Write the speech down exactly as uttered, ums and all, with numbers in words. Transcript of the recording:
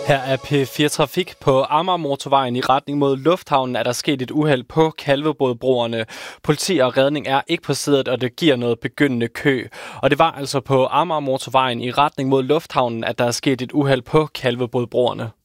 Her er P fire Trafik. På Amager-motorvejen i retning mod lufthavnen er der sket et uheld på Kalvebodbroerne. Politi og redning er ikke på stedet, og det giver noget begyndende kø. Og det var altså på Amager-motorvejen i retning mod lufthavnen, at der er sket et uheld på Kalvebodbroerne.